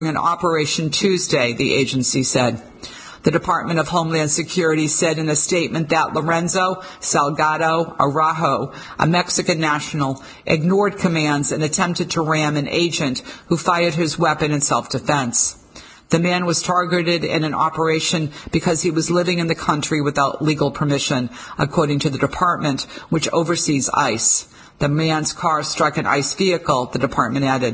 an Operation Tuesday, the agency said. The Department of Homeland Security said in a statement that Lorenzo Salgado Araujo, a Mexican national, ignored commands and attempted to ram an agent who fired his weapon in self-defense. The man was targeted in an operation because he was living in the country without legal permission, according to the department, which oversees ICE. The man's car struck an ICE vehicle, the department added.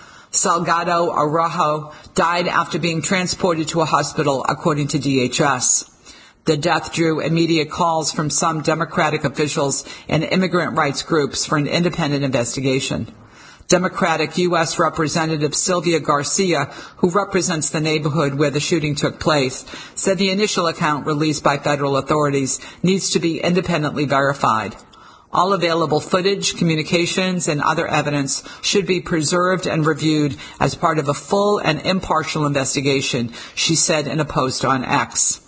Salgado Araujo died after being transported to a hospital, according to DHS. The death drew immediate calls from some Democratic officials and immigrant rights groups for an independent investigation. Democratic U.S. Representative Sylvia Garcia, who represents the neighborhood where the shooting took place, said the initial account released by federal authorities needs to be independently verified. All available footage, communications, and other evidence should be preserved and reviewed as part of a full and impartial investigation, she said in a post on X.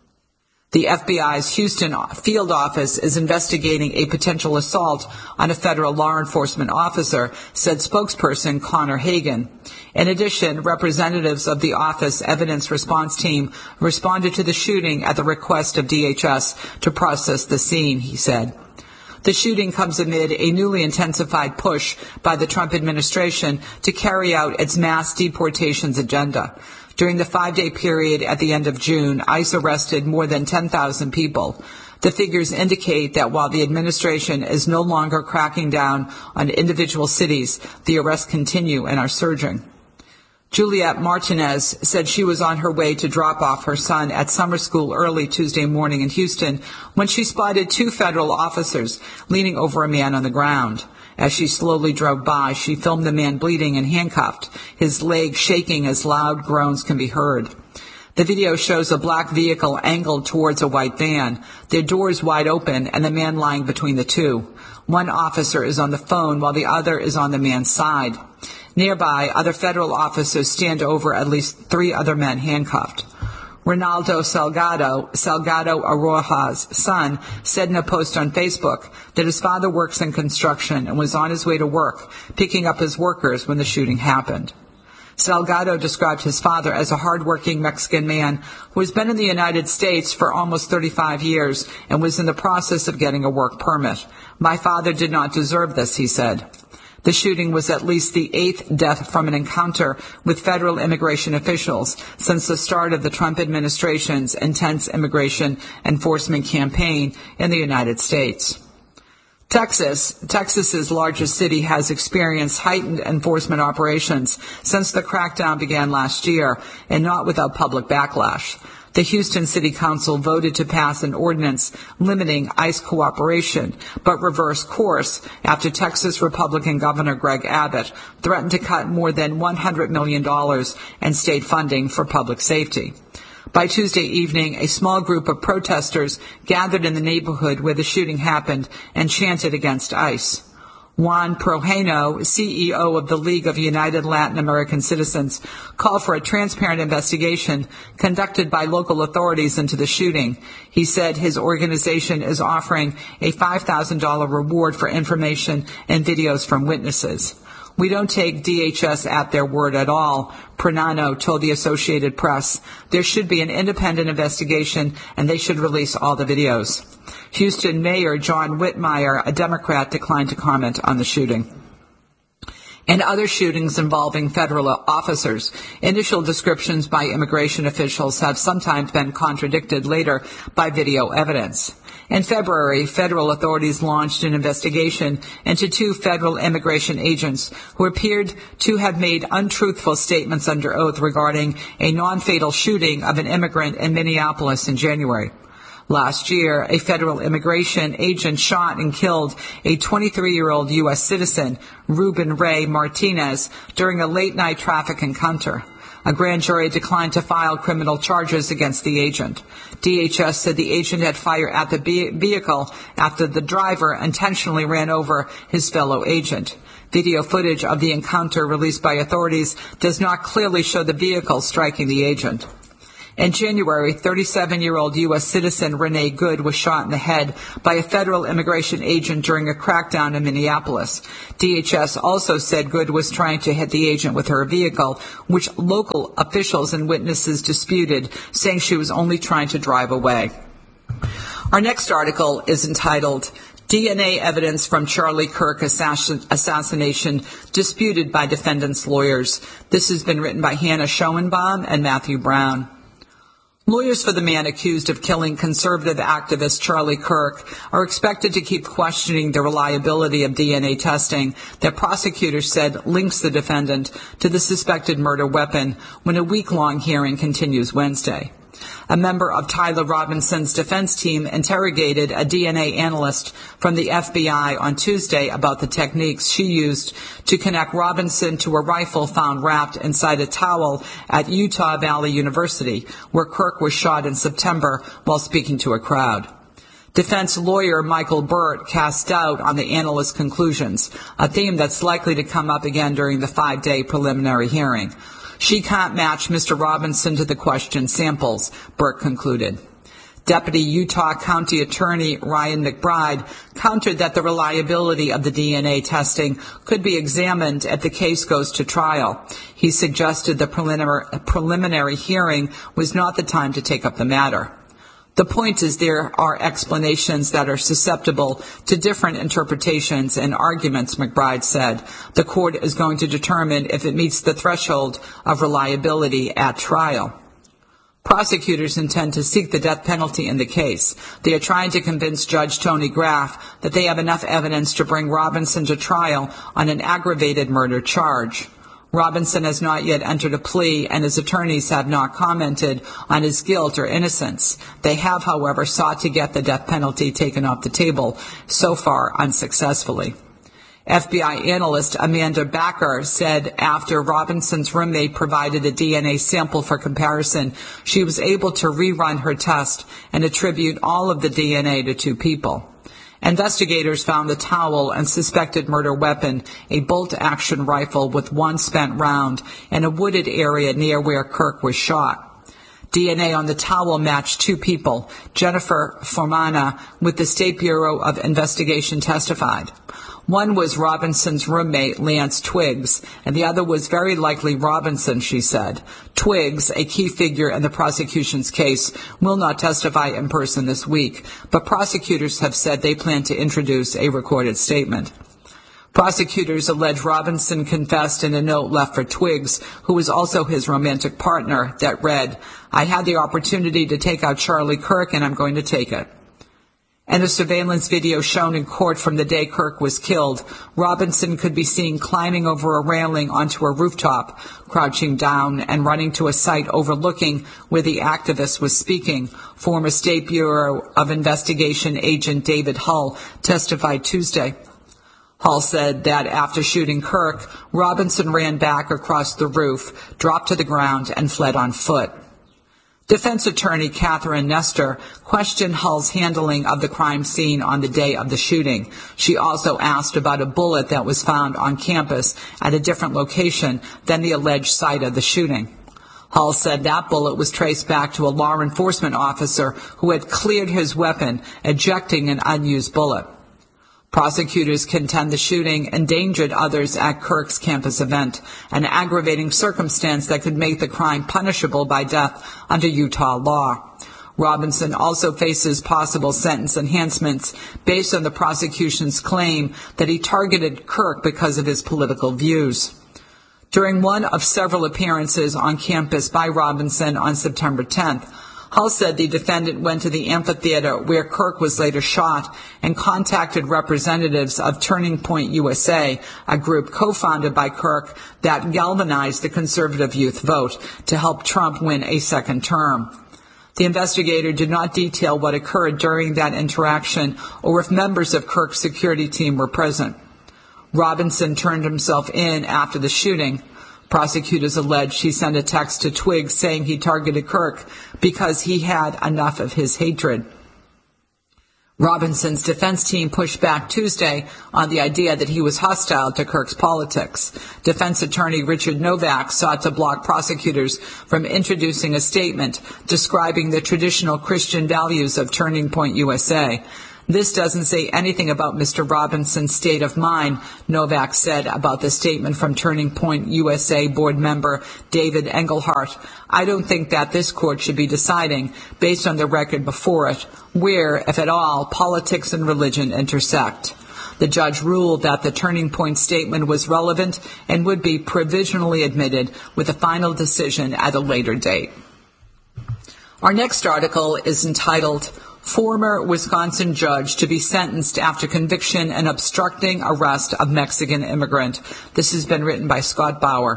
The FBI's Houston field office is investigating a potential assault on a federal law enforcement officer, said spokesperson Connor Hagan. In addition, representatives of the office evidence response team responded to the shooting at the request of DHS to process the scene, he said. The shooting comes amid a newly intensified push by the Trump administration to carry out its mass deportations agenda. During the 5-day period at the end of June, ICE arrested more than 10,000 people. The figures indicate that while the administration is no longer cracking down on individual cities, the arrests continue and are surging. Juliet Martinez said she was on her way to drop off her son at summer school early Tuesday morning in Houston when she spotted 2 federal officers leaning over a man on the ground. As she slowly drove by, she filmed the man bleeding and handcuffed, his leg shaking as loud groans can be heard. The video shows a black vehicle angled towards a white van, their doors wide open, and the man lying between the two. One officer is on the phone while the other is on the man's side. Nearby, other federal officers stand over at least 3 other men handcuffed. Ronaldo Salgado Araujo's son, said in a post on Facebook that his father works in construction and was on his way to work, picking up his workers when the shooting happened. Salgado described his father as a hardworking Mexican man who has been in the United States for almost 35 years and was in the process of getting a work permit. My father did not deserve this, he said. The shooting was at least the 8th death from an encounter with federal immigration officials since the start of the Trump administration's intense immigration enforcement campaign in the United States. Texas's largest city, has experienced heightened enforcement operations since the crackdown began last year, and not without public backlash. The Houston City Council voted to pass an ordinance limiting ICE cooperation, but reversed course after Texas Republican Governor Greg Abbott threatened to cut more than $100 million in state funding for public safety. By Tuesday evening, a small group of protesters gathered in the neighborhood where the shooting happened and chanted against ICE. Juan Projeno, CEO of the League of United Latin American Citizens, called for a transparent investigation conducted by local authorities into the shooting. He said his organization is offering a $5,000 reward for information and videos from witnesses. We don't take DHS at their word at all, Pranano told the Associated Press. There should be an independent investigation, and they should release all the videos. Houston Mayor John Whitmire, a Democrat, declined to comment on the shooting. In other shootings involving federal officers, initial descriptions by immigration officials have sometimes been contradicted later by video evidence. In February, federal authorities launched an investigation into 2 federal immigration agents who appeared to have made untruthful statements under oath regarding a non-fatal shooting of an immigrant in Minneapolis in January. Last year, a federal immigration agent shot and killed a 23-year-old U.S. citizen, Ruben Ray Martinez, during a late-night traffic encounter. A grand jury declined to file criminal charges against the agent. DHS said the agent had fired at the vehicle after the driver intentionally ran over his fellow agent. Video footage of the encounter released by authorities does not clearly show the vehicle striking the agent. In January, 37-year-old U.S. citizen Renee Good was shot in the head by a federal immigration agent during a crackdown in Minneapolis. DHS also said Good was trying to hit the agent with her vehicle, which local officials and witnesses disputed, saying she was only trying to drive away. Our next article is entitled, DNA Evidence from Charlie Kirk Assassination Disputed by Defendant's Lawyers. This has been written by Hannah Schoenbaum and Matthew Brown. Lawyers for the man accused of killing conservative activist Charlie Kirk are expected to keep questioning the reliability of DNA testing that prosecutors said links the defendant to the suspected murder weapon when a week-long hearing continues Wednesday. A member of Tyler Robinson's defense team interrogated a DNA analyst from the FBI on Tuesday about the techniques she used to connect Robinson to a rifle found wrapped inside a towel at Utah Valley University, where Kirk was shot in September while speaking to a crowd. Defense lawyer Michael Burt cast doubt on the analyst's conclusions, a theme that's likely to come up again during the 5-day preliminary hearing. She can't match Mr. Robinson to the question samples, Burt concluded. Deputy Utah County Attorney Ryan McBride countered that the reliability of the DNA testing could be examined if the case goes to trial. He suggested the preliminary hearing was not the time to take up the matter. The point is there are explanations that are susceptible to different interpretations and arguments, McBride said. The court is going to determine if it meets the threshold of reliability at trial. Prosecutors intend to seek the death penalty in the case. They are trying to convince Judge Tony Graff that they have enough evidence to bring Robinson to trial on an aggravated murder charge. Robinson has not yet entered a plea, and his attorneys have not commented on his guilt or innocence. They have, however, sought to get the death penalty taken off the table, so far unsuccessfully. FBI analyst Amanda Backer said after Robinson's roommate provided a DNA sample for comparison, she was able to rerun her test and attribute all of the DNA to two people. Investigators found the towel and suspected murder weapon, a bolt-action rifle with one spent round, in a wooded area near where Kirk was shot. DNA on the towel matched two people. Jennifer Formana with the State Bureau of Investigation testified. One was Robinson's roommate, Lance Twiggs, and the other was very likely Robinson, she said. Twiggs, a key figure in the prosecution's case, will not testify in person this week, but prosecutors have said they plan to introduce a recorded statement. Prosecutors allege Robinson confessed in a note left for Twiggs, who was also his romantic partner, that read, "I had the opportunity to take out Charlie Kirk, and I'm going to take it." In a surveillance video shown in court from the day Kirk was killed, Robinson could be seen climbing over a railing onto a rooftop, crouching down and running to a site overlooking where the activist was speaking, former State Bureau of Investigation agent David Hull testified Tuesday. Hull said that after shooting Kirk, Robinson ran back across the roof, dropped to the ground, and fled on foot. Defense attorney Catherine Nestor questioned Hull's handling of the crime scene on the day of the shooting. She also asked about a bullet that was found on campus at a different location than the alleged site of the shooting. Hull said that bullet was traced back to a law enforcement officer who had cleared his weapon, ejecting an unused bullet. Prosecutors contend the shooting endangered others at Kirk's campus event, an aggravating circumstance that could make the crime punishable by death under Utah law. Robinson also faces possible sentence enhancements based on the prosecution's claim that he targeted Kirk because of his political views. During one of several appearances on campus by Robinson on September 10th, Hull said the defendant went to the amphitheater where Kirk was later shot and contacted representatives of Turning Point USA, a group co-founded by Kirk that galvanized the conservative youth vote to help Trump win a second term. The investigator did not detail what occurred during that interaction or if members of Kirk's security team were present. Robinson turned himself in after the shooting. Prosecutors alleged he sent a text to Twiggs saying he targeted Kirk because he had enough of his hatred. Robinson's defense team pushed back Tuesday on the idea that he was hostile to Kirk's politics. Defense attorney Richard Novak sought to block prosecutors from introducing a statement describing the traditional Christian values of Turning Point USA. This doesn't say anything about Mr. Robinson's state of mind, Novak said about the statement from Turning Point USA board member David Engelhardt. I don't think that this court should be deciding, based on the record before it, where, if at all, politics and religion intersect. The judge ruled that the Turning Point statement was relevant and would be provisionally admitted with a final decision at a later date. Our next article is entitled, Former Wisconsin Judge to be Sentenced After Conviction and Obstructing Arrest of Mexican Immigrant. This has been written by Scott Bauer.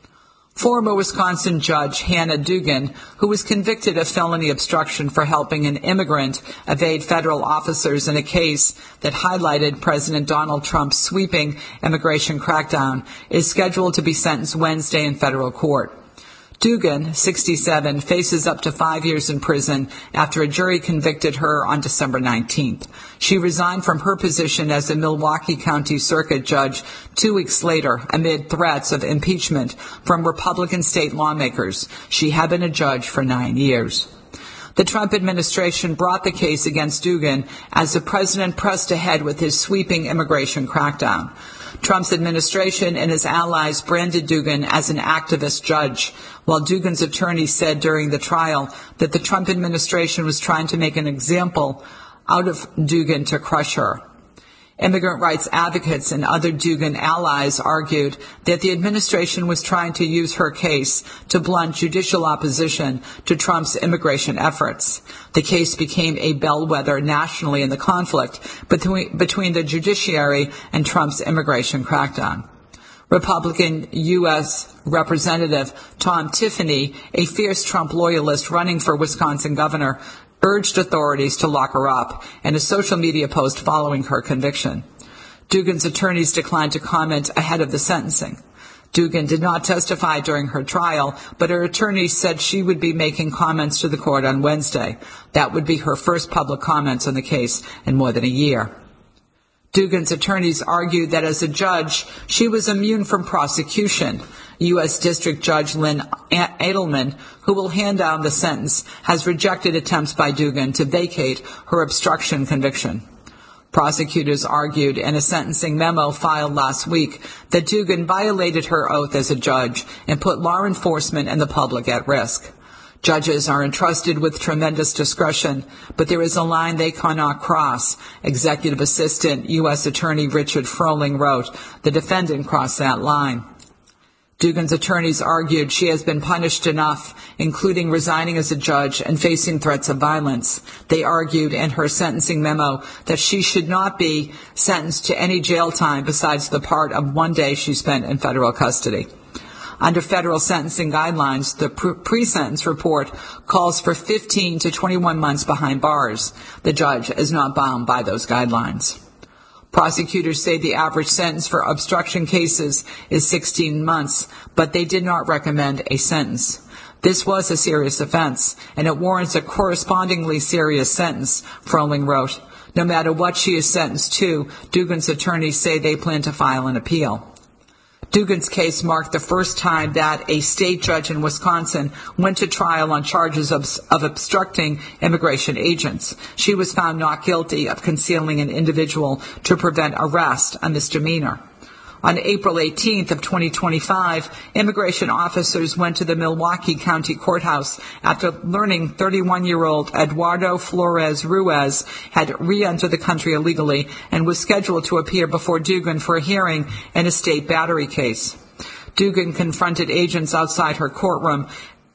Former Wisconsin Judge Hannah Dugan, who was convicted of felony obstruction for helping an immigrant evade federal officers in a case that highlighted President Donald Trump's sweeping immigration crackdown, is scheduled to be sentenced Wednesday in federal court. Dugan, 67, faces up to 5 years in prison after a jury convicted her on December 19th. She resigned from her position as a Milwaukee County Circuit Judge 2 weeks later amid threats of impeachment from Republican state lawmakers. She had been a judge for 9 years. The Trump administration brought the case against Dugan as the president pressed ahead with his sweeping immigration crackdown. Trump's administration and his allies branded Dugan as an activist judge, while Dugan's attorney said during the trial that the Trump administration was trying to make an example out of Dugan to crush her. Immigrant rights advocates and other Dugan allies argued that the administration was trying to use her case to blunt judicial opposition to Trump's immigration efforts. The case became a bellwether nationally in the conflict between the judiciary and Trump's immigration crackdown. Republican U.S. Representative Tom Tiffany, a fierce Trump loyalist running for Wisconsin governor, urged authorities to lock her up in a social media post following her conviction. Dugan's attorneys declined to comment ahead of the sentencing. Dugan did not testify during her trial, but her attorneys said she would be making comments to the court on Wednesday. That would be her first public comments on the case in more than a year. Dugan's attorneys argued that as a judge, she was immune from prosecution. U.S. District Judge Lynn Edelman, who will hand down the sentence, has rejected attempts by Dugan to vacate her obstruction conviction. Prosecutors argued in a sentencing memo filed last week that Dugan violated her oath as a judge and put law enforcement and the public at risk. Judges are entrusted with tremendous discretion, but there is a line they cannot cross. Executive Assistant U.S. Attorney Richard Froling wrote, the defendant crossed that line. Dugan's attorneys argued she has been punished enough, including resigning as a judge and facing threats of violence. They argued in her sentencing memo that she should not be sentenced to any jail time besides the part of 1 day she spent in federal custody. Under federal sentencing guidelines, the pre-sentence report calls for 15 to 21 months behind bars. The judge is not bound by those guidelines. Prosecutors say the average sentence for obstruction cases is 16 months, but they did not recommend a sentence. This was a serious offense, and it warrants a correspondingly serious sentence, Froling wrote. No matter what she is sentenced to, Dugan's attorneys say they plan to file an appeal. Dugan's case marked the first time that a state judge in Wisconsin went to trial on charges of obstructing immigration agents. She was found not guilty of concealing an individual to prevent arrest, a misdemeanor. On April 18th of 2025, immigration officers went to the Milwaukee County Courthouse after learning 31-year-old Eduardo Flores Ruiz had re-entered the country illegally and was scheduled to appear before Dugan for a hearing in a state battery case. Dugan confronted agents outside her courtroom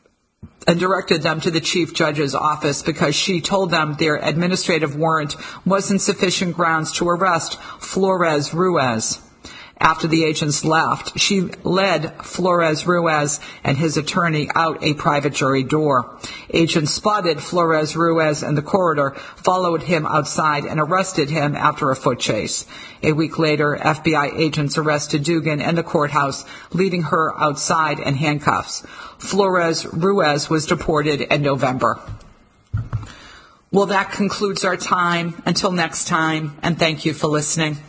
and directed them to the chief judge's office because she told them their administrative warrant wasn't sufficient grounds to arrest Flores Ruiz. After the agents left, she led Flores Ruiz and his attorney out a private jury door. Agents spotted Flores Ruiz in the corridor, followed him outside, and arrested him after a foot chase. A week later, FBI agents arrested Dugan in the courthouse, leading her outside in handcuffs. Flores Ruiz was deported in November. Well, that concludes our time. Until next time, and thank you for listening.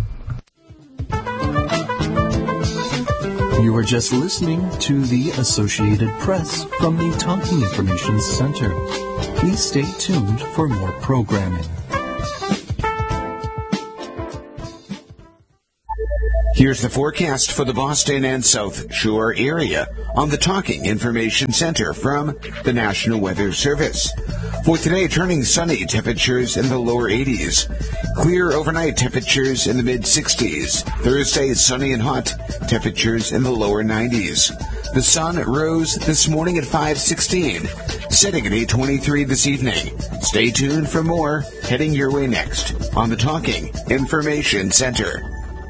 You are just listening to the Associated Press from the Talking Information Center. Please stay tuned for more programming. Here's the forecast for the Boston and South Shore area on the Talking Information Center from the National Weather Service. For today, turning sunny, temperatures in the lower 80s. Clear overnight, temperatures in the mid-60s. Thursday, sunny and hot, temperatures in the lower 90s. The sun rose this morning at 5:16, setting at 8:23 this evening. Stay tuned for more heading your way next on the Talking Information Center.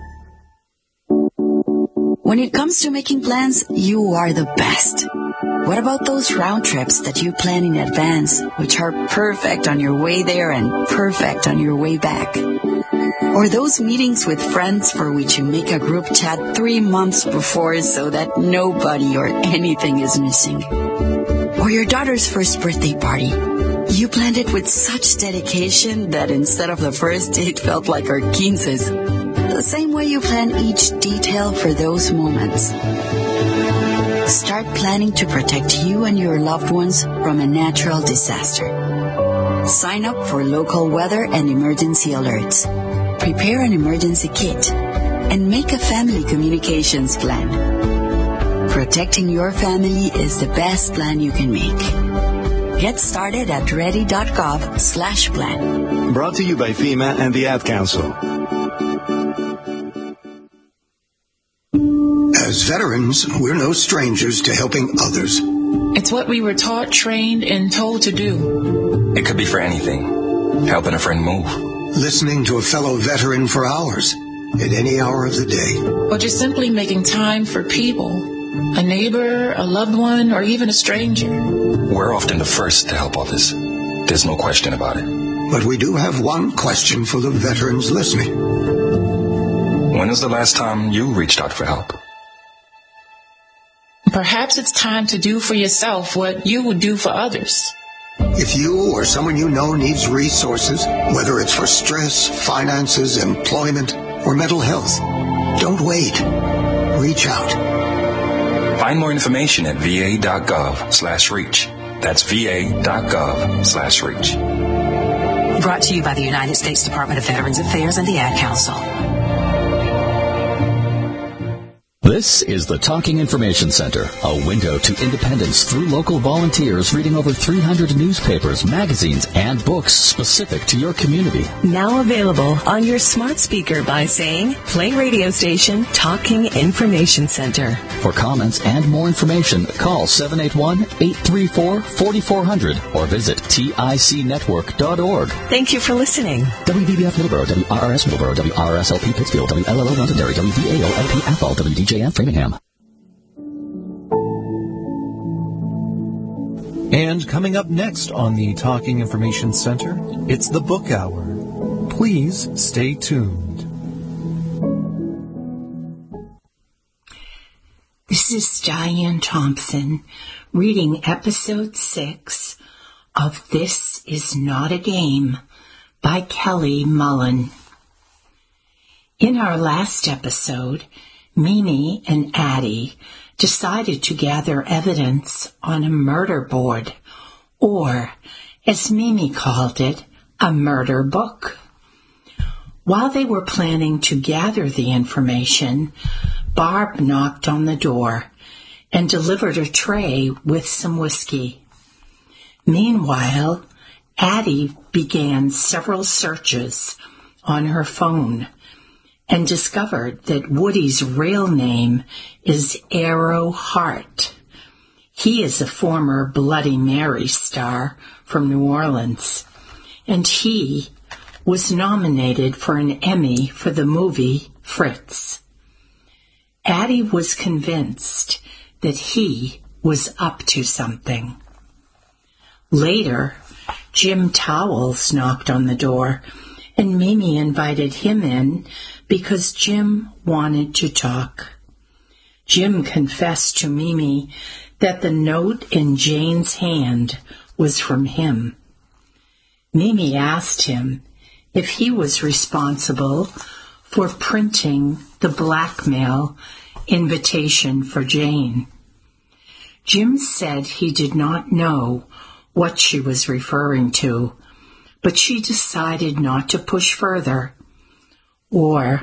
When it comes to making plans, you are the best. What about those round trips that you plan in advance, which are perfect on your way there and perfect on your way back? Or those meetings with friends for which you make a group chat 3 months before so that nobody or anything is missing? Or your daughter's first birthday party. You planned it with such dedication that instead of the first date felt like our quinces. The same way you plan each detail for those moments. Start planning to protect you and your loved ones from a natural disaster. Sign up for local weather and emergency alerts. Prepare an emergency kit. And make a family communications plan. Protecting your family is the best plan you can make. Get started at ready.gov/plan. Brought to you by FEMA and the Ad Council. As veterans, we're no strangers to helping others. It's what we were taught, trained, and told to do. It could be for anything. Helping a friend move. Listening to a fellow veteran for hours, at any hour of the day. Or just simply making time for people. A neighbor, a loved one, or even a stranger. We're often the first to help others. There's no question about it. But we do have one question for the veterans listening. When was the last time you reached out for help? Perhaps it's time to do for yourself what you would do for others. If you or someone you know needs resources, whether it's for stress, finances, employment, or mental health, don't wait. Reach out. Find more information at va.gov/reach. That's va.gov/reach. Brought to you by the United States Department of Veterans Affairs and the Ad Council. This is the Talking Information Center, a window to independence through local volunteers reading over 300 newspapers, magazines, and books specific to your community. Now available on your smart speaker by saying, play radio station Talking Information Center. For comments and more information, call 781-834-4400 or visit ticnetwork.org. Thank you for listening. WVBF Middleborough, WRRS Middleborough, WRSLP Pittsfield, WLLO Londonderry, WVAO-LP Athol, WDJM Framingham. And coming up next on the Talking Information Center, it's the Book Hour. Please stay tuned. This is Diane Thompson reading episode 6 of This Is Not a Game by Kelly Mullen. In our last episode, Mimi and Addie decided to gather evidence on a murder board, or, as Mimi called it, a murder book. While they were planning to gather the information, Barb knocked on the door and delivered a tray with some whiskey. Meanwhile, Addie began several searches on her phone and discovered that Woody's real name is Arrow Hart. He is a former Bloody Mary star from New Orleans, and he was nominated for an Emmy for the movie Fritz. Addie was convinced that he was up to something. Later, Jim Towles knocked on the door, and Mimi invited him in because Jim wanted to talk. Jim confessed to Mimi that the note in Jane's hand was from him. Mimi asked him if he was responsible for printing the blackmail invitation for Jane. Jim said he did not know what she was referring to, but she decided not to push further or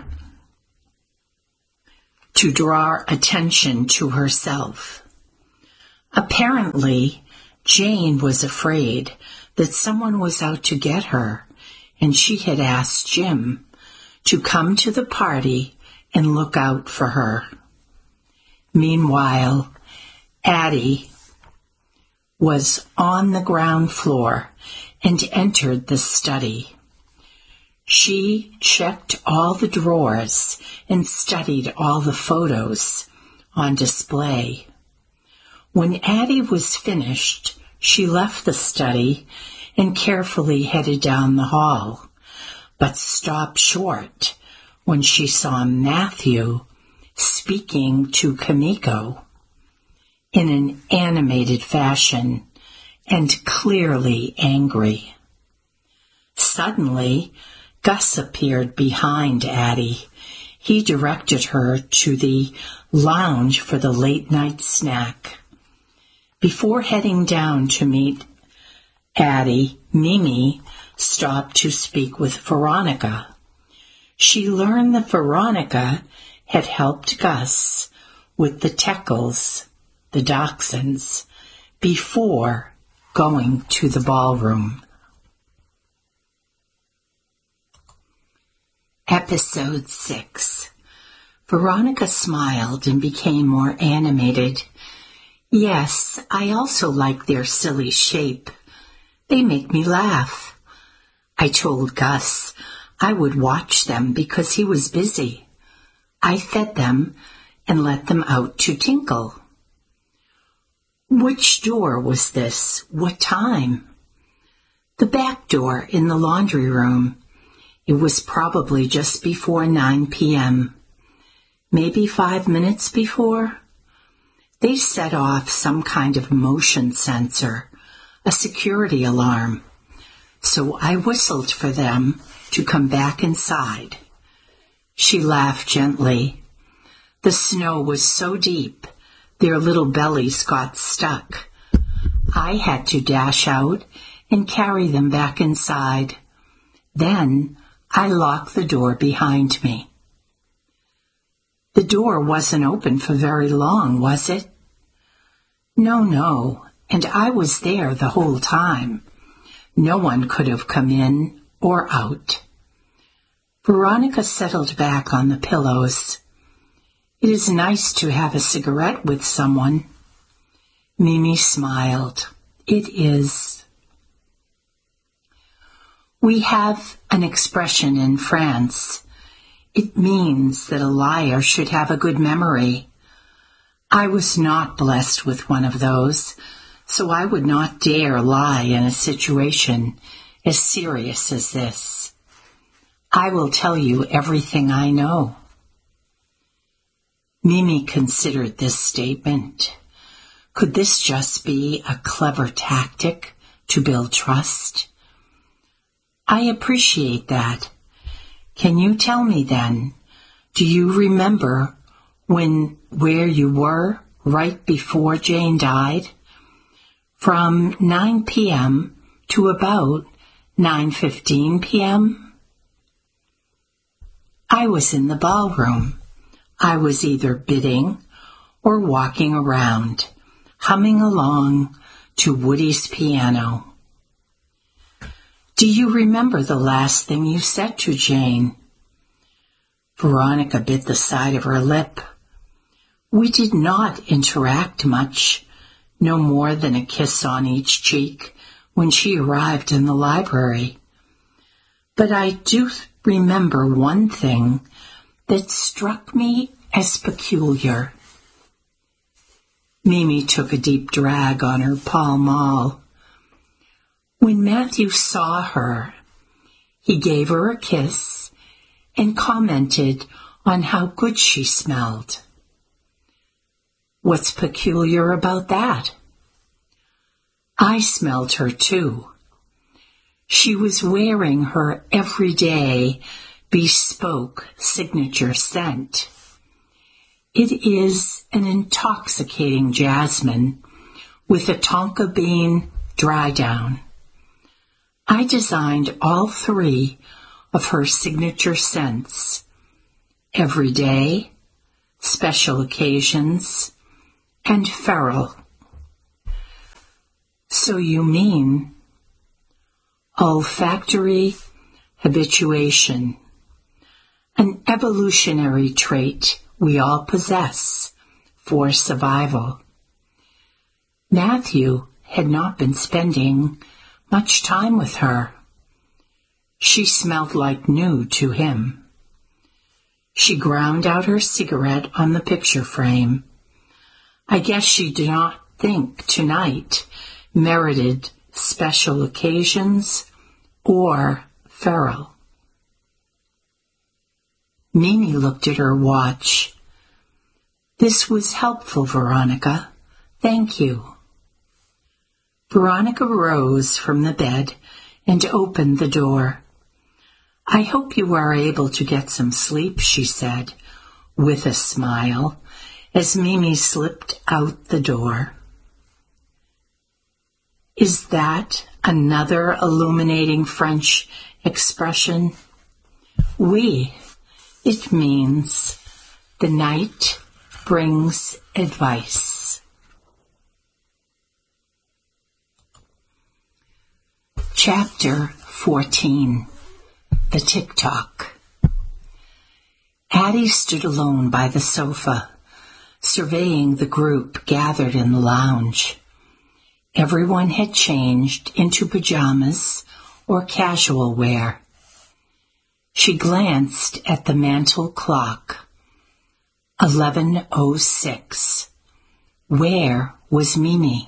to draw attention to herself. Apparently, Jane was afraid that someone was out to get her, and she had asked Jim to come to the party and look out for her. Meanwhile, Addie was on the ground floor and entered the study. She checked all the drawers and studied all the photos on display. When Addie was finished, she left the study and carefully headed down the hall, but stopped short when she saw Matthew speaking to Kamiko in an animated fashion and clearly angry. Suddenly, Gus appeared behind Addie. He directed her to the lounge for the late-night snack. Before heading down to meet Addie, Mimi stopped to speak with Veronica. She learned that Veronica had helped Gus with the Teckles, the Dachshunds, before going to the ballroom. Episode 6. Veronica smiled and became more animated. Yes, I also like their silly shape. They make me laugh. I told Gus I would watch them because he was busy. I fed them and let them out to tinkle. Which door was this? What time? The back door in the laundry room. It was probably just before 9 p.m. Maybe 5 minutes before. They set off some kind of motion sensor, a security alarm. So I whistled for them to come back inside. She laughed gently. The snow was so deep, their little bellies got stuck. I had to dash out and carry them back inside. Then I locked the door behind me. The door wasn't open for very long, was it? No, and I was there the whole time. No one could have come in or out. Veronica settled back on the pillows. It is nice to have a cigarette with someone. Mimi smiled. It is. We have an expression in France. It means that a liar should have a good memory. I was not blessed with one of those, so I would not dare lie in a situation as serious as this. I will tell you everything I know. Mimi considered this statement. Could this just be a clever tactic to build trust? I appreciate that. Can you tell me then, do you remember where you were right before Jane died? From 9 p.m. to about 9:15 p.m.? I was in the ballroom. I was either bidding or walking around, humming along to Woody's piano. Do you remember the last thing you said to Jane? Veronica bit the side of her lip. We did not interact much, no more than a kiss on each cheek when she arrived in the library. But I do remember one thing that struck me as peculiar. Mimi took a deep drag on her Pall Mall. When Matthew saw her, he gave her a kiss and commented on how good she smelled. What's peculiar about that? I smelled her too. She was wearing her everyday bespoke signature scent. It is an intoxicating jasmine with a tonka bean dry down. I designed all 3 of her signature scents: everyday, special occasions, and feral. So you mean olfactory habituation, an evolutionary trait we all possess for survival. Matthew had not been spending much time with her. She smelled like new to him. She ground out her cigarette on the picture frame. I guess she did not think tonight merited special occasions or feral. Mimi looked at her watch. This was helpful, Veronica. Thank you. Veronica rose from the bed and opened the door. I hope you are able to get some sleep, she said, with a smile, as Mimi slipped out the door. Is that another illuminating French expression? Oui. It means the night brings advice. Chapter 14. The Tick-Tock. Addie stood alone by the sofa, surveying the group gathered in the lounge. Everyone had changed into pajamas or casual wear. She glanced at the mantel clock. 11:06. Where was Mimi?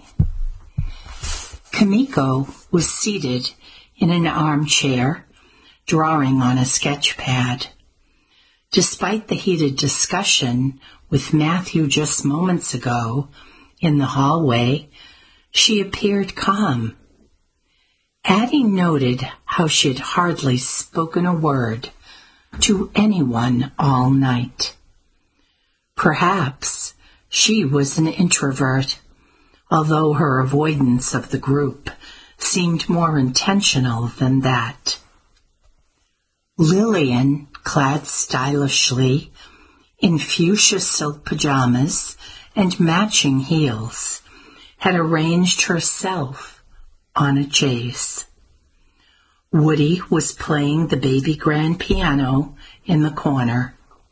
Kamiko was seated in an armchair, drawing on a sketch pad. Despite the heated discussion with Matthew just moments ago in the hallway, she appeared calm. Addie noted how she had hardly spoken a word to anyone all night. Perhaps she was an introvert, although her avoidance of the group seemed more intentional than that. Lillian, clad stylishly in fuchsia silk pajamas and matching heels, had arranged herself on a chaise. Woody was playing the baby grand piano in the corner.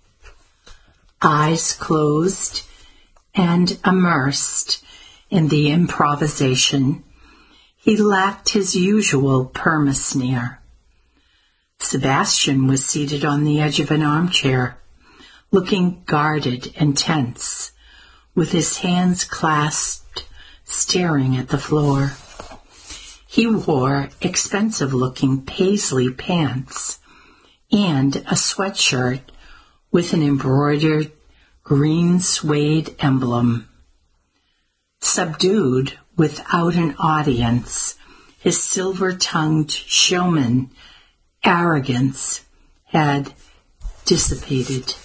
Eyes closed and immersed in the improvisation, he lacked his usual perma-sneer. Sebastian was seated on the edge of an armchair, looking guarded and tense, with his hands clasped, staring at the floor. He wore expensive-looking paisley pants and a sweatshirt with an embroidered green suede emblem. Subdued without an audience, his silver-tongued showman arrogance had dissipated.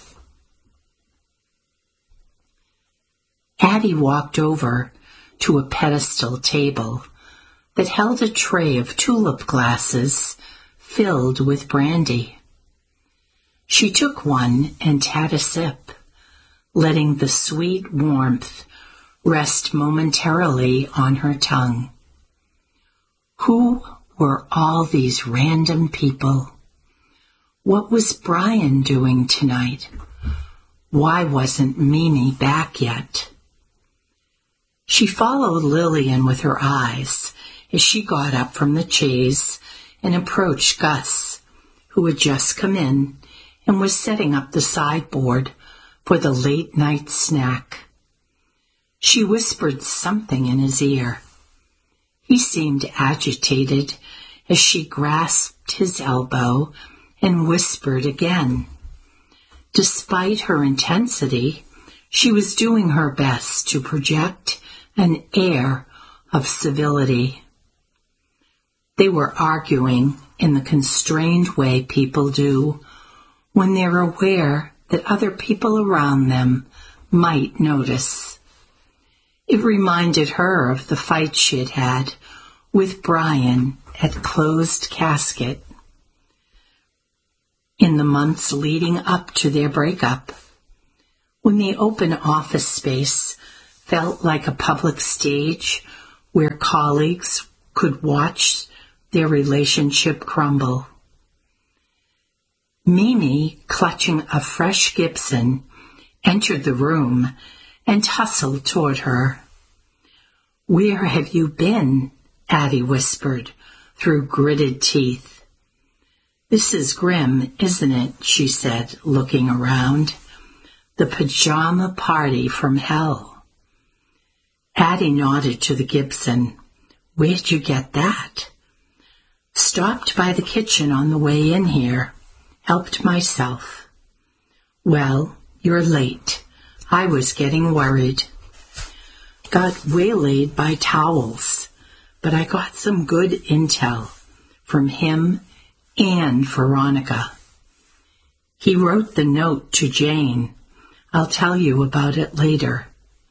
Addie walked over to a pedestal table that held a tray of tulip glasses filled with brandy. She took one and had a sip, letting the sweet warmth rest momentarily on her tongue. Who were all these random people? What was Brian doing tonight? Why wasn't Mimi back yet? She followed Lillian with her eyes as she got up from the chaise and approached Gus, who had just come in and was setting up the sideboard for the late-night snack. She whispered something in his ear. He seemed agitated as she grasped his elbow and whispered again. Despite her intensity, she was doing her best to project an air of civility. They were arguing in the constrained way people do when they're aware that other people around them might notice. It reminded her of the fight she had had with Brian at Closed Casket in the months leading up to their breakup, when the open office space felt like a public stage where colleagues could watch their relationship crumble. Mimi, clutching a fresh Gibson, entered the room and hustled toward her. "Where have you been?" Addie whispered through gritted teeth. "This is grim, isn't it?" she said, looking around. "The pajama party from hell." Addie nodded to the Gibson. "Where'd you get that?" "Stopped by the kitchen on the way in here. Helped myself." "Well, you're late. I was getting worried." "Got waylaid by towels, but I got some good intel from him and Veronica. He wrote the note to Jane. I'll tell you about it later."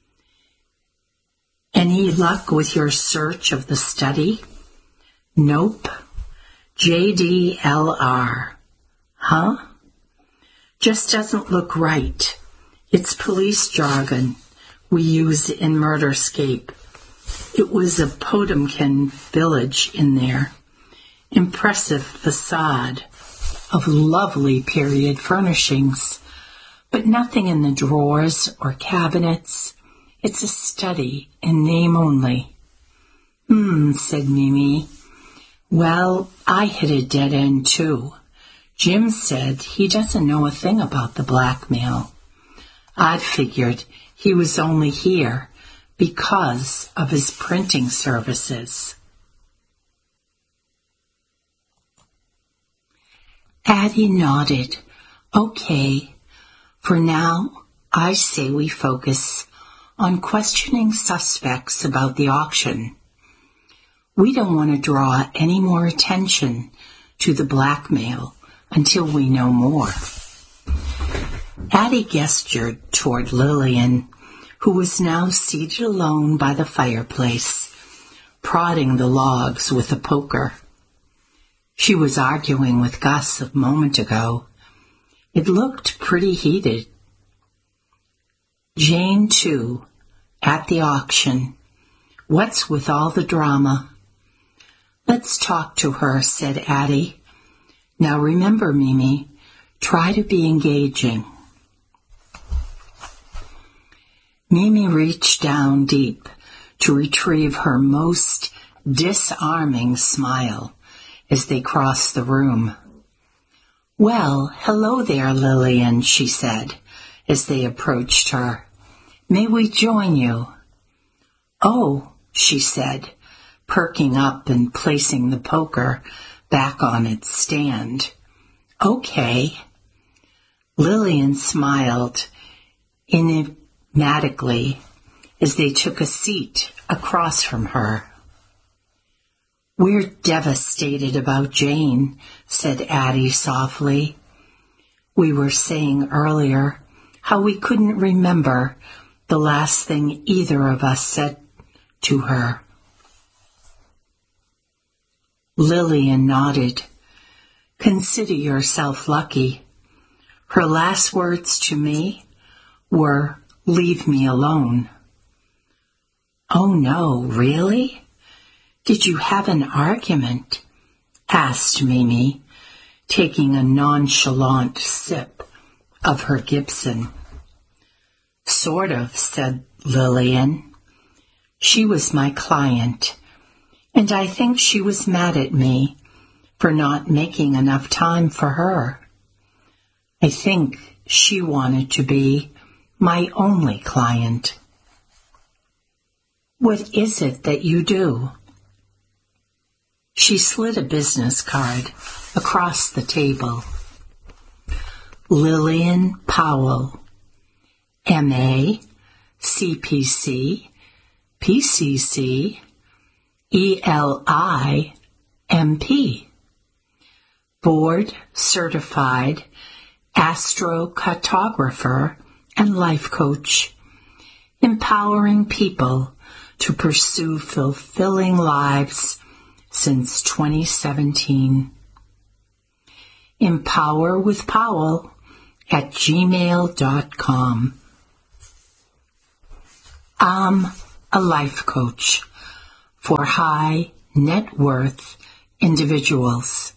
"Any luck with your search of the study?" "Nope. JDLR. Huh? Just doesn't look right. It's police jargon we use in Murderscape. It was a Potemkin village in there. Impressive facade of lovely period furnishings, but nothing in the drawers or cabinets. It's a study in name only." Said Mimi. "Well, I hit a dead end too. Jim said he doesn't know a thing about the blackmail. I'd figured he was only here because of his printing services." Addie nodded. "Okay, for now, I say we focus on questioning suspects about the auction. We don't want to draw any more attention to the blackmail until we know more." Addie gestured toward Lillian, who was now seated alone by the fireplace, prodding the logs with a poker. She was arguing with Gus a moment ago. It looked pretty heated. "Jane, too, at the auction. What's with all the drama?" "Let's talk to her," said Addie. "Now remember, Mimi, try to be engaging." Mimi reached down deep to retrieve her most disarming smile as they crossed the room. "Well, hello there, Lillian," she said as they approached her. "May we join you?" "Oh," she said, perking up and placing the poker back on its stand. "Okay." Lillian smiled enigmatically as they took a seat across from her. "We're devastated about Jane," said Addie softly. "We were saying earlier how we couldn't remember the last thing either of us said to her." Lillian nodded. "Consider yourself lucky. Her last words to me were, 'Leave me alone.'" "Oh no, really? Did you have an argument?" asked Mimi, taking a nonchalant sip of her Gibson. "Sort of," said Lillian. "She was my client, and I think she was mad at me for not making enough time for her. I think she wanted to be my only client." "What is it that you do?" She slid a business card across the table. "Lillian Powell, M.A., CPC, PCC, ELI, MP, board certified astrocartographer and life coach, empowering people to pursue fulfilling lives since 2017. empowerwithpowell@gmail.com. I'm a life coach for high net worth individuals.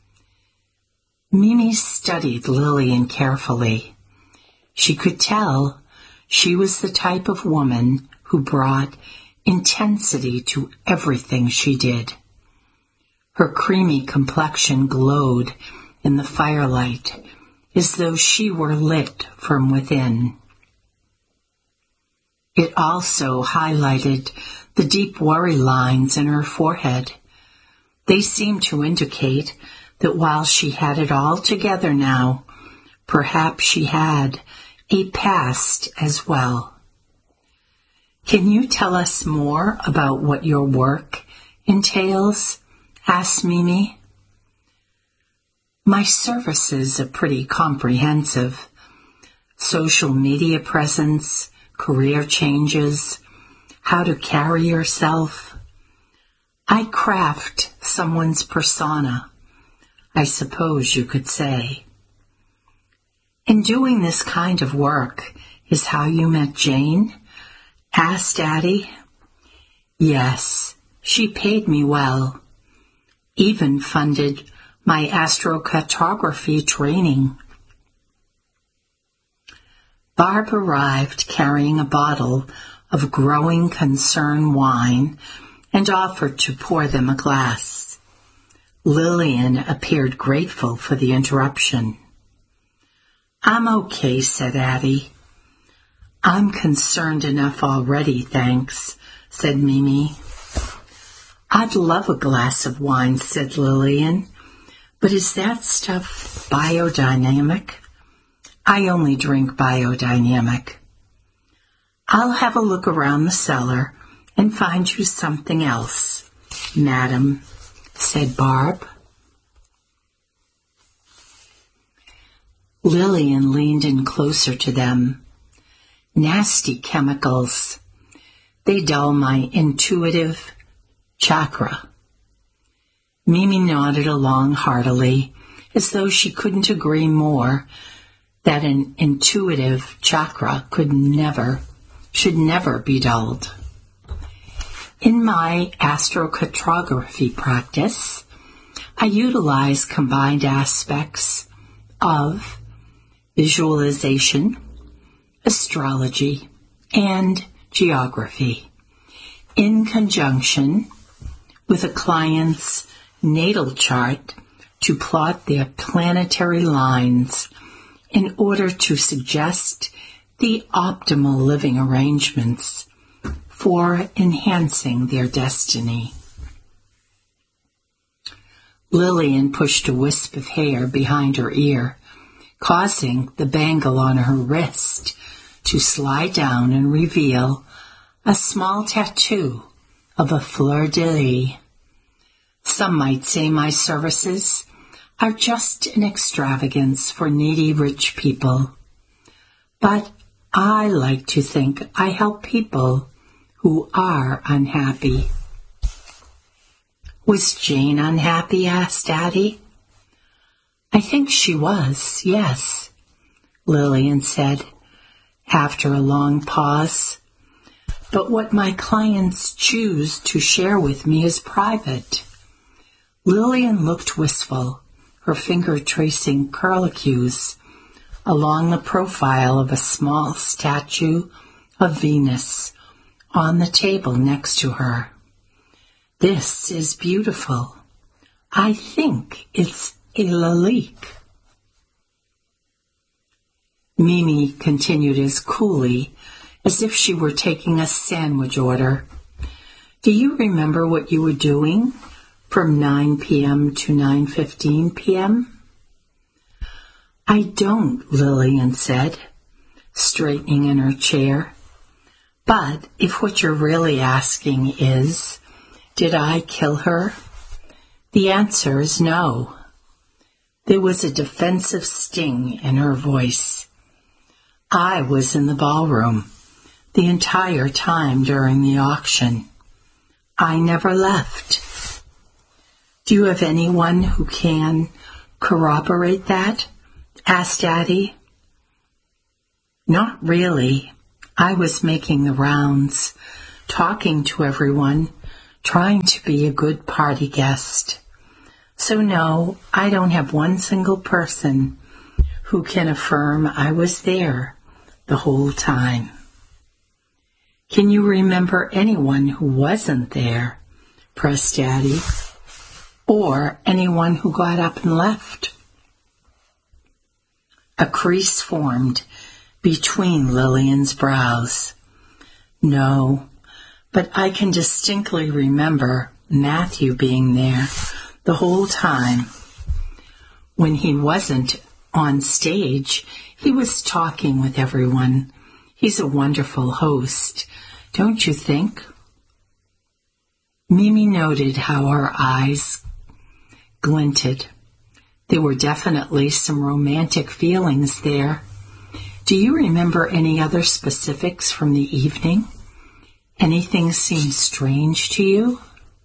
Mimi studied Lillian carefully. She could tell she was the type of woman who brought intensity to everything she did. Her creamy complexion glowed in the firelight as though she were lit from within. It also highlighted the deep worry lines in her forehead. They seemed to indicate that while she had it all together now, perhaps she had a past as well. Can you tell us more about what your work entails? Asked Mimi. My services are pretty comprehensive. Social media presence, career changes, how to carry yourself. I craft someone's persona, I suppose you could say. And doing this kind of work is how you met Jane? Asked Addie. Yes, she paid me well, even funded my astrocartography training. Barb arrived carrying a bottle of Growing Concern wine and offered to pour them a glass. Lillian appeared grateful for the interruption. I'm okay, said Addie. I'm concerned enough already, thanks, said Mimi. I'd love a glass of wine, said Lillian, but is that stuff biodynamic? I only drink biodynamic. I'll have a look around the cellar and find you something else, madam, said Barb. Lillian leaned in closer to them. Nasty chemicals. They dull my intuitive chakra. Mimi nodded along heartily, as though she couldn't agree more that an intuitive chakra should never be dulled. In my astrocartography practice, I utilize combined aspects of visualization, astrology, and geography in conjunction with a client's natal chart to plot their planetary lines in order to suggest the optimal living arrangements for enhancing their destiny. Lillian pushed a wisp of hair behind her ear, causing the bangle on her wrist to slide down and reveal a small tattoo of a fleur-de-lis. Some might say my services are just an extravagance for needy rich people, but I like to think I help people who are unhappy. Was Jane unhappy? Asked Addie. I think she was, yes, Lillian said, after a long pause. But what my clients choose to share with me is private. Lillian looked wistful, her finger tracing curlicues along the profile of a small statue of Venus on the table next to her. This is beautiful. I think it's a Lalique. Mimi continued as coolly as if she were taking a sandwich order. Do you remember what you were doing from 9 p.m. to 9:15 p.m.? I don't, Lillian said, straightening in her chair. But if what you're really asking is, did I kill her? The answer is no. There was a defensive sting in her voice. I was in the ballroom the entire time during the auction. I never left. Do you have anyone who can corroborate that? Asked Addie. Not really. I was making the rounds, talking to everyone, trying to be a good party guest. So no, I don't have one single person who can affirm I was there the whole time. Can you remember anyone who wasn't there? Pressed Addie. Or anyone who got up and left? A crease formed between Lillian's brows. No, but I can distinctly remember Matthew being there the whole time. When he wasn't on stage, he was talking with everyone. He's a wonderful host, don't you think? Mimi noted how her eyes glinted. There were definitely some romantic feelings there. Do you remember any other specifics from the evening? Anything seem strange to you?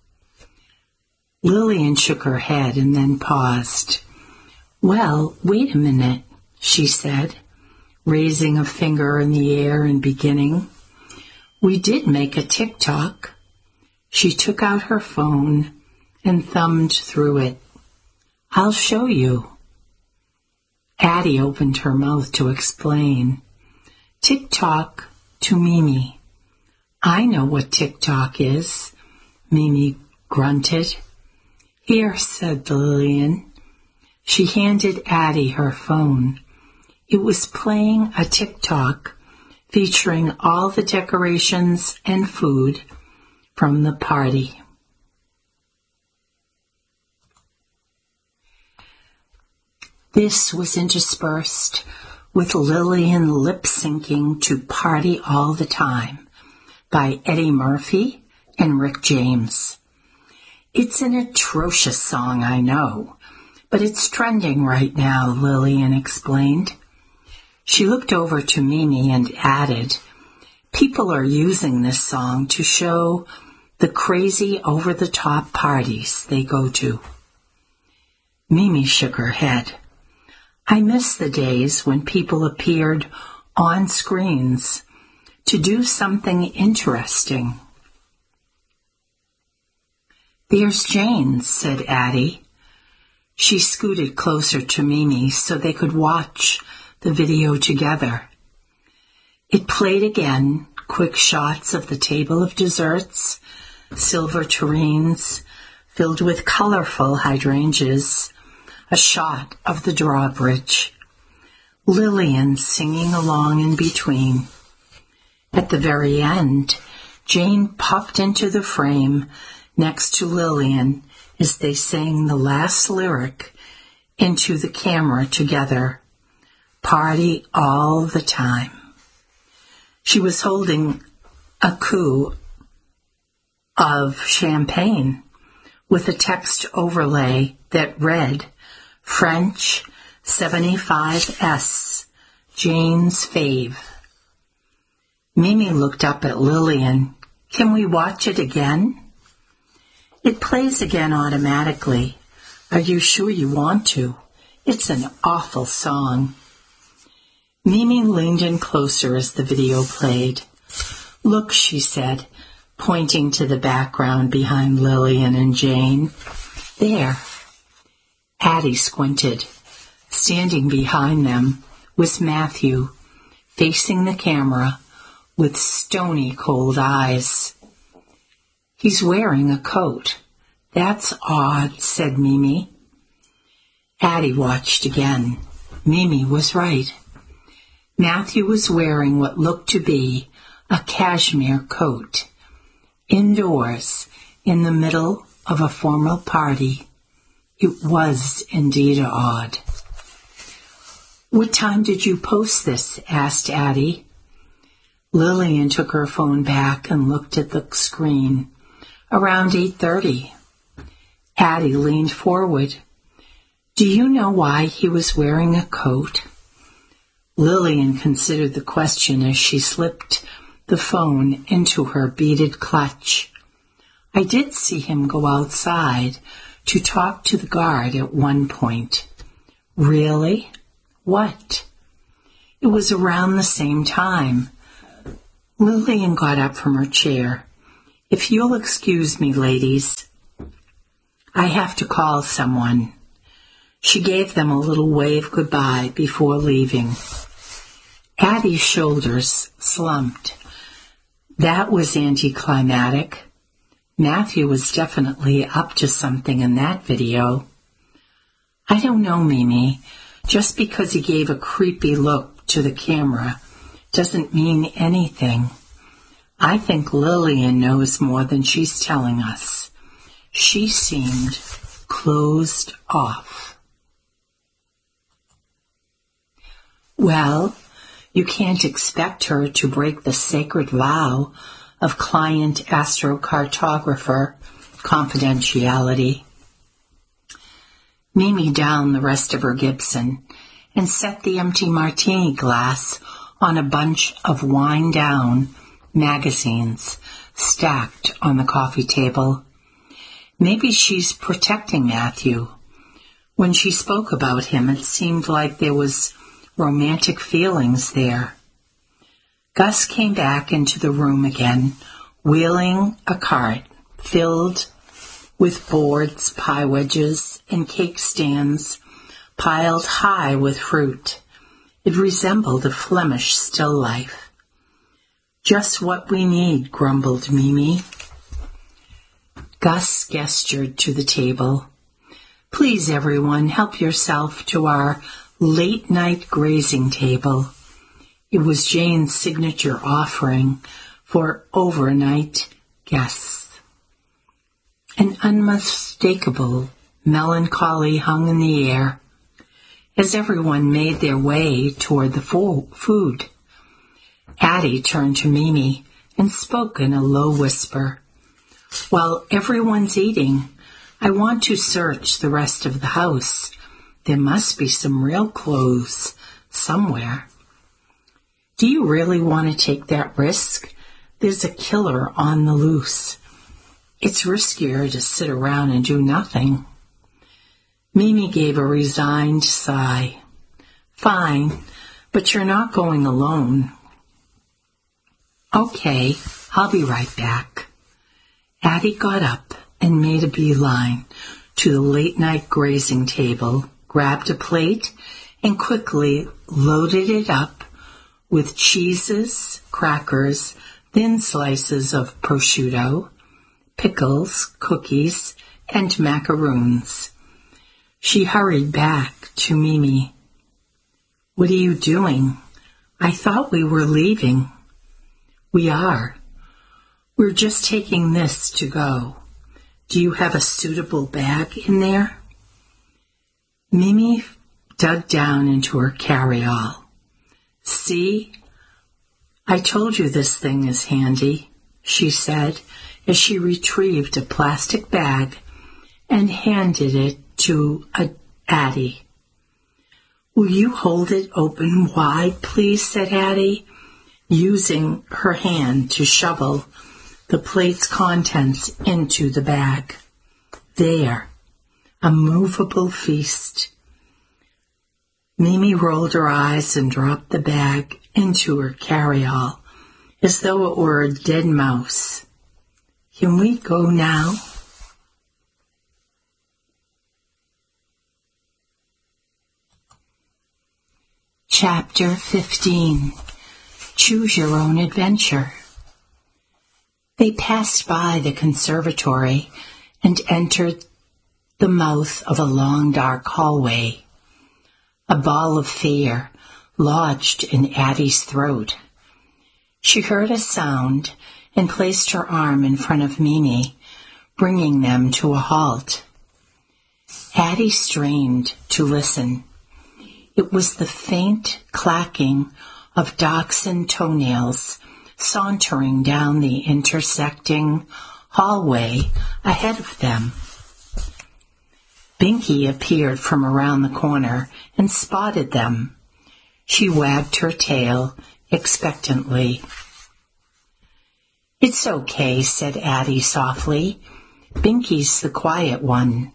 Lillian shook her head and then paused. Well, wait a minute, she said, raising a finger in the air and beginning. We did make a TikTok. She took out her phone and thumbed through it. I'll show you. Addie opened her mouth to explain. TikTok to Mimi. I know what TikTok is, Mimi grunted. Here, said Lillian. She handed Addie her phone. It was playing a TikTok featuring all the decorations and food from the party. This was interspersed with Lillian lip-syncing to Party All the Time by Eddie Murphy and Rick James. It's an atrocious song, I know, but it's trending right now, Lillian explained. She looked over to Mimi and added, people are using this song to show the crazy over-the-top parties they go to. Mimi shook her head. I miss the days when people appeared on screens to do something interesting. There's Jane, said Addie. She scooted closer to Mimi so they could watch the video together. It played again, quick shots of the table of desserts, silver tureens filled with colorful hydrangeas, a shot of the drawbridge, Lillian singing along in between. At the very end, Jane popped into the frame next to Lillian as they sang the last lyric into the camera together. Party all the time. She was holding a coup of champagne with a text overlay that read, French 75S, Jane's fave. Mimi looked up at Lillian. Can we watch it again? It plays again automatically. Are you sure you want to? It's an awful song. Mimi leaned in closer as the video played. Look, she said, pointing to the background behind Lillian and Jane. There. Addie squinted. Standing behind them was Matthew, facing the camera with stony cold eyes. He's wearing a coat. That's odd, said Mimi. Addie watched again. Mimi was right. Matthew was wearing what looked to be a cashmere coat. Indoors, in the middle of a formal party. It was indeed odd. What time did you post this? Asked Addie. Lillian took her phone back and looked at the screen. Around 8:30. Addie leaned forward. Do you know why he was wearing a coat? Lillian considered the question as she slipped the phone into her beaded clutch. I did see him go outside to talk to the guard at one point. Really? What? It was around the same time. Lillian got up from her chair. If you'll excuse me, ladies, I have to call someone. She gave them a little wave goodbye before leaving. Addie's shoulders slumped. That was anticlimactic. Matthew was definitely up to something in that video. I don't know, Mimi. Just because he gave a creepy look to the camera doesn't mean anything. I think Lillian knows more than she's telling us. She seemed closed off. Well, you can't expect her to break the sacred vow of client astrocartographer confidentiality. Mimi downed the rest of her Gibson and set the empty martini glass on a bunch of wind-down magazines stacked on the coffee table. Maybe she's protecting Matthew. When she spoke about him, it seemed like there was romantic feelings there. Gus came back into the room again, wheeling a cart filled with boards, pie wedges, and cake stands piled high with fruit. It resembled a Flemish still life. Just what we need, grumbled Mimi. Gus gestured to the table. Please, everyone, help yourself to our late-night grazing table. It was Jane's signature offering for overnight guests. An unmistakable melancholy hung in the air as everyone made their way toward the food. Addie turned to Mimi and spoke in a low whisper. While everyone's eating, I want to search the rest of the house. There must be some real clothes somewhere. Do you really want to take that risk? There's a killer on the loose. It's riskier to sit around and do nothing. Mimi gave a resigned sigh. Fine, but you're not going alone. Okay, I'll be right back. Addie got up and made a beeline to the late-night grazing table, grabbed a plate, and quickly loaded it up with cheeses, crackers, thin slices of prosciutto, pickles, cookies, and macaroons. She hurried back to Mimi. What are you doing? I thought we were leaving. We are. We're just taking this to go. Do you have a suitable bag in there? Mimi dug down into her carry-all. See? I told you this thing is handy, she said as she retrieved a plastic bag and handed it to Addie. Will you hold it open wide, please, said Addie, using her hand to shovel the plate's contents into the bag. There, a movable feast. Mimi rolled her eyes and dropped the bag into her carry-all, as though it were a dead mouse. Can we go now? Chapter 15. Choose Your Own Adventure. They passed by the conservatory and entered the mouth of a long, dark hallway. A ball of fear lodged in Addie's throat. She heard a sound and placed her arm in front of Mimi, bringing them to a halt. Addie strained to listen. It was the faint clacking of dachshund toenails sauntering down the intersecting hallway ahead of them. Binky appeared from around the corner and spotted them. She wagged her tail expectantly. "It's okay," said Addie softly. "Binky's the quiet one."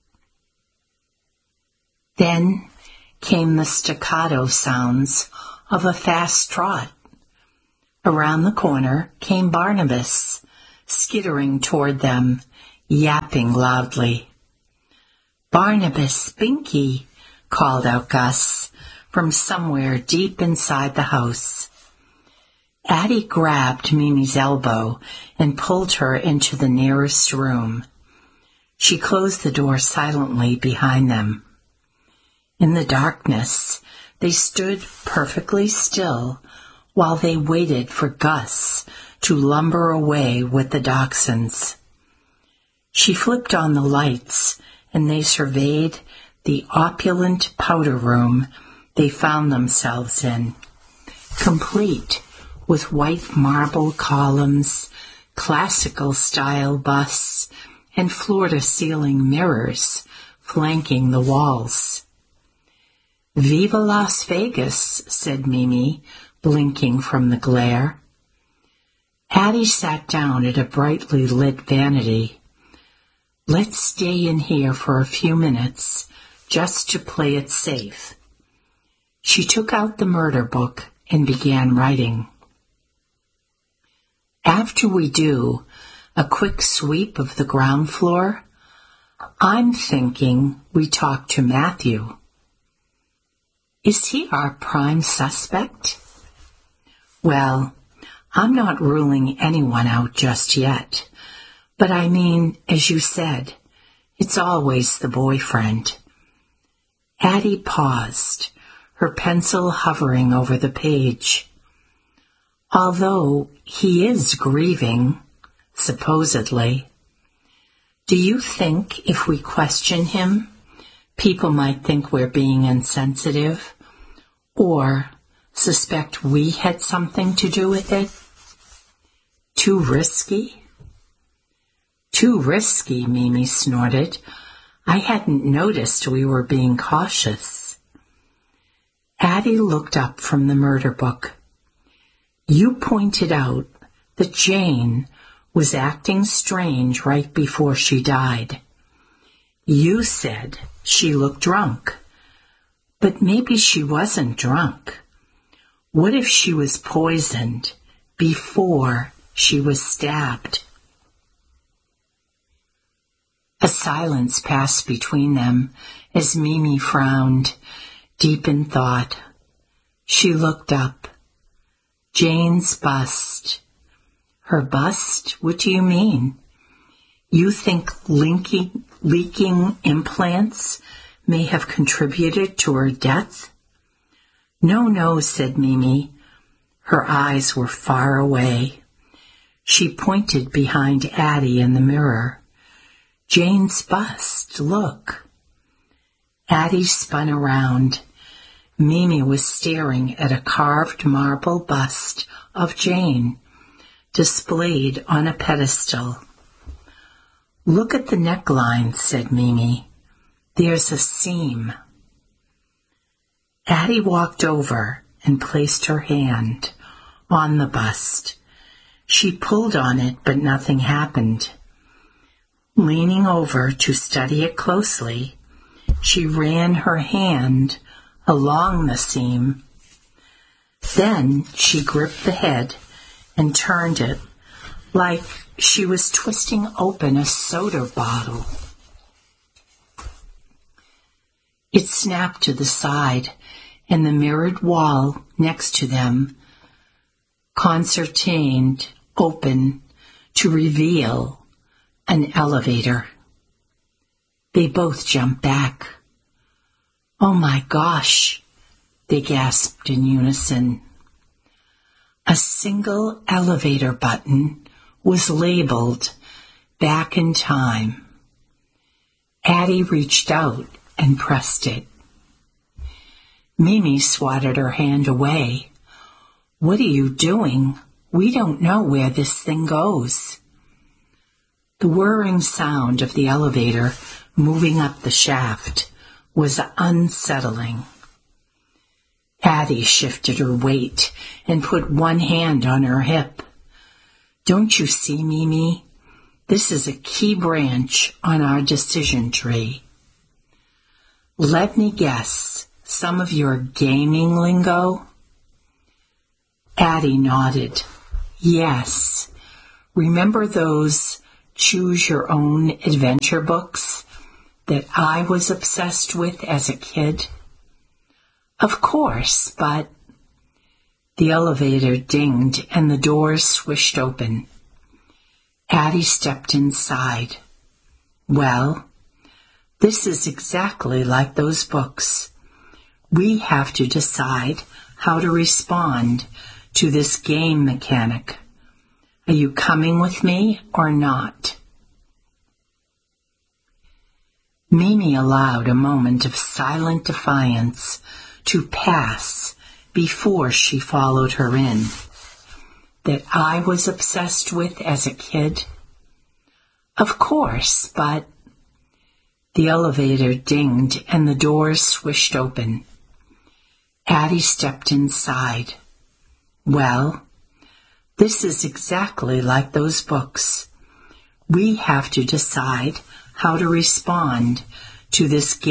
Then came the staccato sounds of a fast trot. Around the corner came Barnabas, skittering toward them, yapping loudly. "Barnabas, Binky," called out Gus from somewhere deep inside the house. Addie grabbed Mimi's elbow and pulled her into the nearest room. She closed the door silently behind them. In the darkness, they stood perfectly still while they waited for Gus to lumber away with the dachshunds. She flipped on the lights, and they surveyed the opulent powder room they found themselves in, complete with white marble columns, classical-style busts, and floor-to-ceiling mirrors flanking the walls. "Viva Las Vegas," said Mimi, blinking from the glare. Addie sat down at a brightly lit vanity. "Let's stay in here for a few minutes, just to play it safe." She took out the murder book and began writing. "After we do a quick sweep of the ground floor, I'm thinking we talk to Matthew." "Is he our prime suspect?" "Well, I'm not ruling anyone out just yet. But I mean, as you said, it's always the boyfriend." Addie paused, her pencil hovering over the page. "Although he is grieving, supposedly. Do you think if we question him, people might think we're being insensitive, or suspect we had something to do with it? Too risky?" "Too risky," Mimi snorted. "I hadn't noticed we were being cautious." Addie looked up from the murder book. "You pointed out that Jane was acting strange right before she died. You said she looked drunk. But maybe she wasn't drunk. What if she was poisoned before she was stabbed?" A silence passed between them as Mimi frowned, deep in thought. She looked up. Jane's bust. Her bust? What do you mean? You think leaking implants may have contributed to her death? No, said Mimi. Her eyes were far away. She pointed behind Addie in the mirror. Jane's bust, look. Addie spun around. Mimi was staring at a carved marble bust of Jane, displayed on a pedestal. Look at the neckline, said Mimi. There's a seam. Addie walked over and placed her hand on the bust. She pulled on it, but nothing happened. Leaning over to study it closely, she ran her hand along the seam. Then she gripped the head and turned it like she was twisting open a soda bottle. It snapped to the side, and the mirrored wall next to them concertined open to reveal an elevator. They both jumped back. Oh my gosh, they gasped in unison. A single elevator button was labeled Back in Time. Addie reached out and pressed it. Mimi swatted her hand away. What are you doing? We don't know where this thing goes. The whirring sound of the elevator moving up the shaft was unsettling. Addie shifted her weight and put one hand on her hip. Don't you see, Mimi? This is a key branch on our decision tree. Let me guess, some of your gaming lingo? Addie nodded. Yes. Remember those choose-your-own adventure books that I was obsessed with as a kid? Of course, but... The elevator dinged and the doors swished open. Addie stepped inside. Well, this is exactly like those books. We have to decide how to respond to this game mechanic. Are you coming with me or not? Mimi allowed a moment of silent defiance to pass before she followed her in. That I was obsessed with as a kid? Of course, but... The elevator dinged and the doors swished open. Addie stepped inside. Well, this is exactly like those books. We have to decide how to respond to this game.